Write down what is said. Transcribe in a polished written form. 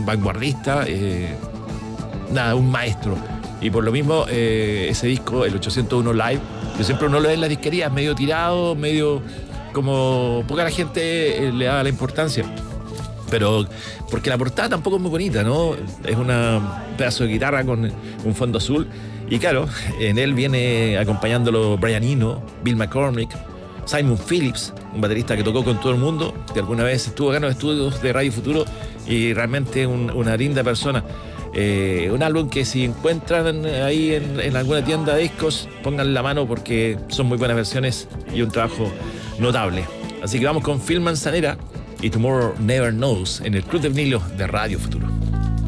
un vanguardista, un maestro. Y por lo mismo, ese disco, el 801 Live, que siempre uno lo ve en las disquerías, medio tirado, medio como poca la gente le da la importancia. Pero porque la portada tampoco es muy bonita, ¿no? Es un pedazo de guitarra con un fondo azul. Y claro, en él viene acompañándolo Brian Eno, Bill McCormick, Simon Phillips, un baterista que tocó con todo el mundo, que alguna vez estuvo acá en los estudios de Radio Futuro y realmente una linda persona. Un álbum que si encuentran ahí en alguna tienda de discos, pongan la mano porque son muy buenas versiones y un trabajo notable. Así que vamos con Phil Manzanera y Tomorrow Never Knows en el Club de Vinilo de Radio Futuro.